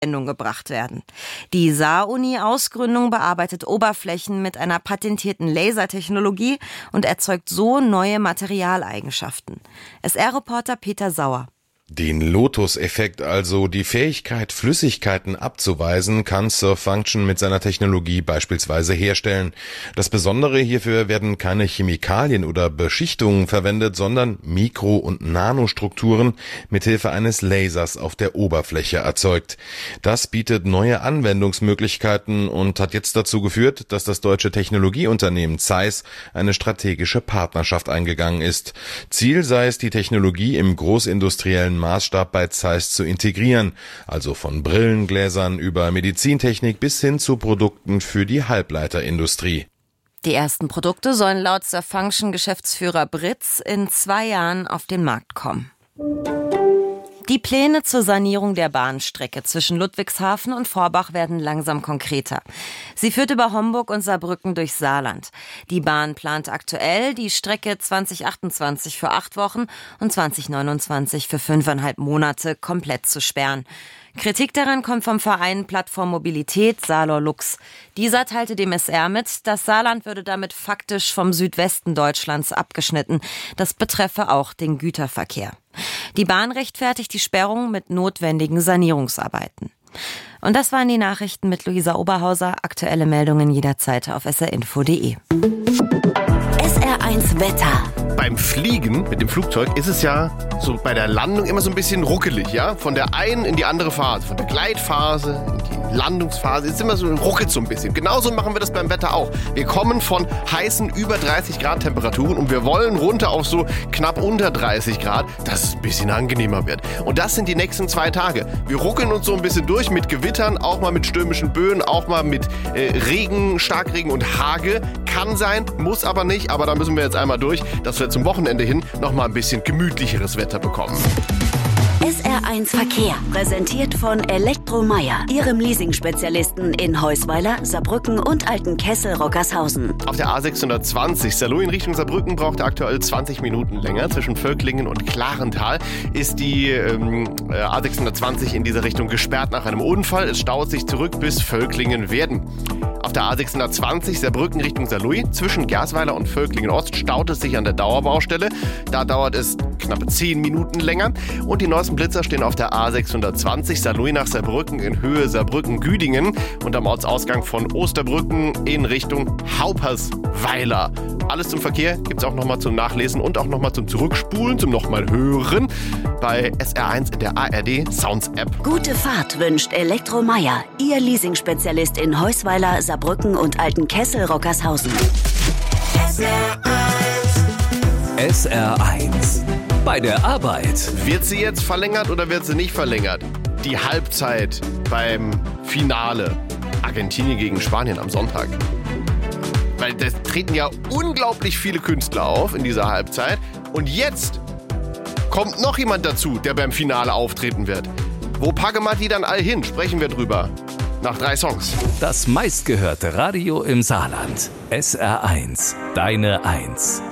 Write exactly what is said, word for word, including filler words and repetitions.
Anwendung gebracht werden. Die Saar-Uni-Ausgründung bearbeitet Oberflächen mit einer patentierten Lasertechnologie und erzeugt so neue Materialeigenschaften. S R-Reporter Peter Sauer. Den Lotus-Effekt, also die Fähigkeit, Flüssigkeiten abzuweisen, kann Surfunction mit seiner Technologie beispielsweise herstellen. Das Besondere hierfür werden keine Chemikalien oder Beschichtungen verwendet, sondern Mikro- und Nanostrukturen mithilfe eines Lasers auf der Oberfläche erzeugt. Das bietet neue Anwendungsmöglichkeiten und hat jetzt dazu geführt, dass das deutsche Technologieunternehmen Zeiss eine strategische Partnerschaft eingegangen ist. Ziel sei es, die Technologie im großindustriellen Maßstab bei Zeiss zu integrieren, also von Brillengläsern über Medizintechnik bis hin zu Produkten für die Halbleiterindustrie. Die ersten Produkte sollen laut Surfunction-Geschäftsführer Britz in zwei Jahren auf den Markt kommen. Die Pläne zur Sanierung der Bahnstrecke zwischen Ludwigshafen und Forbach werden langsam konkreter. Sie führt über Homburg und Saarbrücken durchs Saarland. Die Bahn plant aktuell, die Strecke zwanzig achtundzwanzig für acht Wochen und zwanzig neunundzwanzig für fünfeinhalb Monate komplett zu sperren. Kritik daran kommt vom Verein Plattform Mobilität Saarlor Lux. Dieser teilte dem S R mit, das Saarland würde damit faktisch vom Südwesten Deutschlands abgeschnitten. Das betreffe auch den Güterverkehr. Die Bahn rechtfertigt die Sperrung mit notwendigen Sanierungsarbeiten. Und das waren die Nachrichten mit Luisa Oberhauser. Aktuelle Meldungen jederzeit auf s r info punkt d e. S R eins Wetter. Beim Fliegen mit dem Flugzeug ist es ja so bei der Landung immer so ein bisschen ruckelig, ja? Von der einen in die andere Phase, von der Gleitphase in die Landungsphase ist immer so ein ruckelt so ein bisschen. Genauso machen wir das beim Wetter auch. Wir kommen von heißen über dreißig Grad Temperaturen und wir wollen runter auf so knapp unter dreißig Grad, dass es ein bisschen angenehmer wird. Und das sind die nächsten zwei Tage. Wir ruckeln uns so ein bisschen durch mit Gewittern, auch mal mit stürmischen Böen, auch mal mit äh, Regen, Starkregen und Hagel. Kann sein, muss aber nicht, aber da müssen wir jetzt einmal durch, dass wir zum Wochenende hin noch mal ein bisschen gemütlicheres Wetter bekommen. S R eins Verkehr, präsentiert von Elektromeier, Ihrem Leasing-Spezialisten in Heusweiler, Saarbrücken und Altenkessel-Rockershausen. Auf der A sechshundertzwanzig Saarlouis in Richtung Saarbrücken braucht aktuell zwanzig Minuten länger. Zwischen Völklingen und Klarental ist die ähm, A sechshundertzwanzig in dieser Richtung gesperrt nach einem Unfall. Es staut sich zurück bis Völklingen-Werden. Auf der A sechshundertzwanzig Saarbrücken Richtung Saarlouis zwischen Gersweiler und Völklingen-Ost staut es sich an der Dauerbaustelle. Da dauert es knappe zehn Minuten länger. Und die neuesten Blitzer stehen auf der A sechshundertzwanzig Saarlouis nach Saarbrücken in Höhe Saarbrücken-Güdingen und am Ortsausgang von Osterbrücken in Richtung Haupersweiler. Alles zum Verkehr gibt es auch nochmal zum Nachlesen und auch nochmal zum Zurückspulen, zum nochmal Hören bei S R eins in der A R D Sounds App. Gute Fahrt wünscht Elektromeier, Ihr Leasing-Spezialist in Heusweiler, Saarbrücken und Altenkessel-Rockershausen. S R eins. S R eins. Bei der Arbeit. Wird sie jetzt verlängert oder wird sie nicht verlängert? Die Halbzeit beim Finale. Argentinien gegen Spanien am Sonntag. Weil da treten ja unglaublich viele Künstler auf in dieser Halbzeit. Und jetzt kommt noch jemand dazu, der beim Finale auftreten wird. Wo packen wir die dann all hin? Sprechen wir drüber. Nach drei Songs. Das meistgehörte Radio im Saarland. S R eins. Deine Eins.